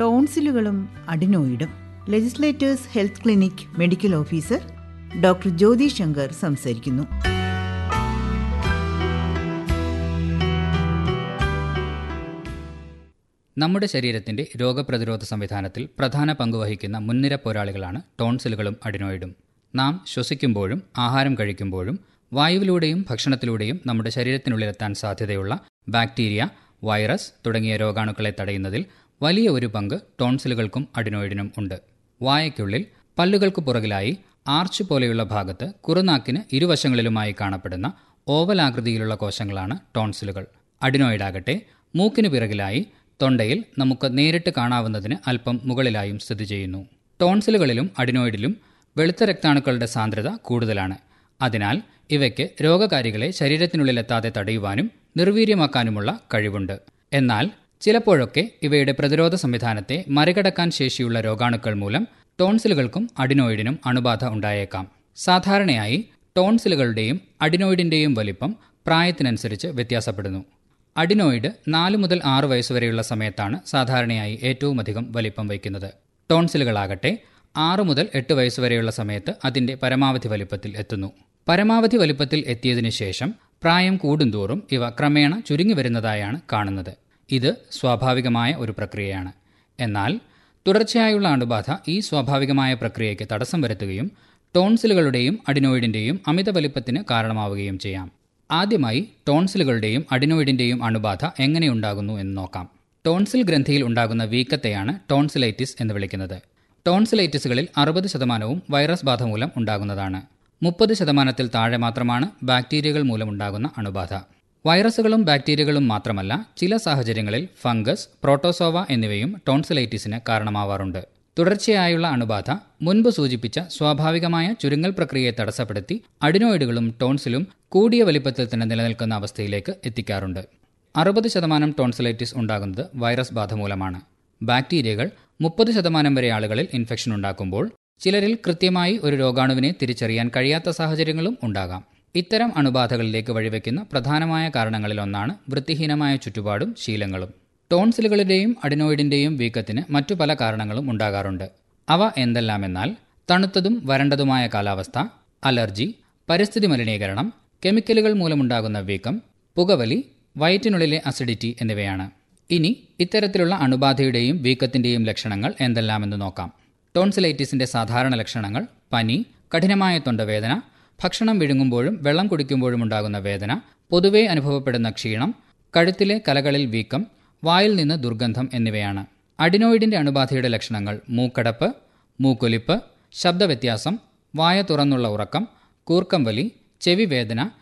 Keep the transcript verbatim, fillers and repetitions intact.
ടോൺസിലുകളും അഡിനോയിഡും. Legislators health clinic medical officer doctor ജ്യോതി ശങ്കർ സംസാരിക്കുന്നു. നമ്മുടെ ശരീരത്തിന്റെ രോഗപ്രതിരോധ സംവിധാനത്തിൽ പ്രധാന പങ്കുവഹിക്കുന്ന മുൻനിര പോരാളികളാണ് ടോൺസിലുകളും അഡിനോയിഡും. നാം ശ്വസിക്കുമ്പോഴും ആഹാരം കഴിക്കുമ്പോഴും വായുവിലൂടെയും ഭക്ഷണത്തിലൂടെയും നമ്മുടെ ശരീരത്തിനുള്ളിലെത്താൻ സാധ്യതയുള്ള ബാക്ടീരിയ, വൈറസ് തുടങ്ങിയ രോഗാണുക്കളെ തടയുന്നതിൽ വലിയ ഒരു പങ്ക് ടോൺസിലുകൾക്കും അഡിനോയിഡിനും ഉണ്ട്. വായയ്ക്കുള്ളിൽ പല്ലുകൾക്ക് പുറകിലായി ആർച്ച് പോലെയുള്ള ഭാഗത്ത് കുറുനാക്കിന് ഇരുവശങ്ങളിലുമായി കാണപ്പെടുന്ന ഓവലാകൃതിയിലുള്ള കോശങ്ങളാണ് ടോൺസിലുകൾ. അഡിനോയിഡാകട്ടെ മൂക്കിന് പിറകിലായി തൊണ്ടയിൽ നമുക്ക് നേരിട്ട് കാണാവുന്നതിന് അല്പം മുകളിലായും സ്ഥിതി ചെയ്യുന്നു. ടോൺസിലുകളിലും അഡിനോയിഡിലും വെളുത്ത രക്താണുക്കളുടെ സാന്ദ്രത കൂടുതലാണ്. അതിനാൽ ഇവയ്ക്ക് രോഗകാരികളെ ശരീരത്തിനുള്ളിലെത്താതെ തടയുവാനും നിർവീര്യമാക്കാനുമുള്ള കഴിവുണ്ട്. എന്നാൽ ചിലപ്പോഴൊക്കെ ഇവയുടെ പ്രതിരോധ സംവിധാനത്തെ മറികടക്കാൻ ശേഷിയുള്ള രോഗാണുക്കൾ മൂലം ടോൺസിലുകൾക്കും അഡിനോയിഡിനും അണുബാധ ഉണ്ടായേക്കാം. സാധാരണയായി ടോൺസിലുകളുടെയും അഡിനോയിഡിന്റെയും വലിപ്പം പ്രായത്തിനനുസരിച്ച് വ്യത്യാസപ്പെടുന്നു. അഡിനോയിഡ് നാല് മുതൽ ആറ് വയസ്സുവരെയുള്ള സമയത്താണ് സാധാരണയായി ഏറ്റവും അധികം വലിപ്പം വയ്ക്കുന്നത്. ടോൺസിലുകളാകട്ടെ ആറ് മുതൽ എട്ട് വയസ്സുവരെയുള്ള സമയത്ത് അതിന്റെ പരമാവധി വലിപ്പത്തിൽ എത്തുന്നു. പരമാവധി വലിപ്പത്തിൽ എത്തിയതിനു ശേഷം പ്രായം കൂടുന്തോറും ഇവ ക്രമേണ ചുരുങ്ങി വരുന്നതായാണ് കാണുന്നത്. ഇത് സ്വാഭാവികമായ ഒരു പ്രക്രിയയാണ്. എന്നാൽ തുടർച്ചയായുള്ള അണുബാധ ഈ സ്വാഭാവികമായ പ്രക്രിയയ്ക്ക് തടസ്സം വരുത്തുകയും ടോൺസിലുകളുടെയും അഡിനോയിഡിന്റെയും അമിത വലിപ്പത്തിന് കാരണമാവുകയും ചെയ്യാം. ആദ്യമായി ടോൺസിലുകളുടെയും അഡിനോയിഡിന്റെയും അണുബാധ എങ്ങനെയുണ്ടാകുന്നു എന്ന് നോക്കാം. ടോൺസിൽ ഗ്രന്ഥിയിൽ ഉണ്ടാകുന്ന വീക്കത്തെയാണ് ടോൺസിലൈറ്റിസ് എന്ന് വിളിക്കുന്നത്. ടോൺസിലൈറ്റിസുകളിൽ അറുപത് ശതമാനവും വൈറസ് ബാധ മൂലം ഉണ്ടാകുന്നതാണ്. മുപ്പത് ശതമാനത്തിൽ താഴെ മാത്രമാണ് ബാക്ടീരിയകൾ മൂലമുണ്ടാകുന്ന അണുബാധ. വൈറസുകളും ബാക്ടീരിയകളും മാത്രമല്ല, ചില സാഹചര്യങ്ങളിൽ ഫംഗസ്, പ്രോട്ടോസോവ എന്നിവയും ടോൺസിലൈറ്റിസിന് കാരണമാവാറുണ്ട്. തുടർച്ചയായുള്ള അണുബാധ മുൻപ് സൂചിപ്പിച്ച സ്വാഭാവികമായ ചുരുങ്ങൽ പ്രക്രിയയെ തടസ്സപ്പെടുത്തി അഡിനോയിഡുകളും ടോൺസിലും കൂടിയ വലിപ്പത്തിൽ തന്നെ നിലനിൽക്കുന്ന അവസ്ഥയിലേക്ക് എത്തിക്കാറുണ്ട്. അറുപത് ശതമാനം ടോൺസിലൈറ്റിസ് ഉണ്ടാകുന്നത് വൈറസ് ബാധ മൂലമാണ്. ബാക്ടീരിയകൾ മുപ്പത് ശതമാനം വരെ ആളുകളിൽ ഇൻഫെക്ഷൻ ഉണ്ടാക്കുമ്പോൾ ചിലരിൽ കൃത്യമായി ഒരു രോഗാണുവിനെ തിരിച്ചറിയാൻ കഴിയാത്ത സാഹചര്യങ്ങളും ഉണ്ടാകാം. ഇത്തരം അണുബാധകളിലേക്ക് വഴിവെക്കുന്ന പ്രധാനമായ കാരണങ്ങളിലൊന്നാണ് വൃത്തിഹീനമായ ചുറ്റുപാടും ശീലങ്ങളും. ടോൺസിലുകളുടെയും അഡിനോയിഡിന്റെയും വീക്കത്തിന് മറ്റു പല കാരണങ്ങളും ഉണ്ടാകാറുണ്ട്. അവ എന്തെല്ലാമെന്നാൽ തണുത്തതും വരണ്ടതുമായ കാലാവസ്ഥ, അലർജി, പരിസ്ഥിതി മലിനീകരണം, കെമിക്കലുകൾ മൂലമുണ്ടാകുന്ന വീക്കം, പുകവലി, വയറ്റിനുള്ളിലെ അസിഡിറ്റി എന്നിവയാണ്. ഇനി ഇത്തരത്തിലുള്ള അണുബാധയുടെയും വീക്കത്തിന്റെയും ലക്ഷണങ്ങൾ എന്തെല്ലാമെന്ന് നോക്കാം. ടോൺസിലൈറ്റിസിന്റെ സാധാരണ ലക്ഷണങ്ങൾ: പനി, കഠിനമായ തൊണ്ടവേദന, ഭക്ഷണം വിഴുങ്ങുമ്പോഴും വെള്ളം കുടിക്കുമ്പോഴും ഉണ്ടാകുന്ന വേദന, പൊതുവെ അനുഭവപ്പെടുന്ന ക്ഷീണം, കഴുത്തിലെ കലകളിൽ വീക്കം, വായിൽ നിന്ന് ദുർഗന്ധം എന്നിവയാണ്. അഡിനോയിഡിന്റെ അണുബാധയുടെ ലക്ഷണങ്ങൾ: മൂക്കടപ്പ്, മൂക്കൊലിപ്പ്, ശബ്ദവ്യത്യാസം, വായ തുറന്നുള്ള ഉറക്കം, കൂർക്കം വലി, ചെവി വേദന,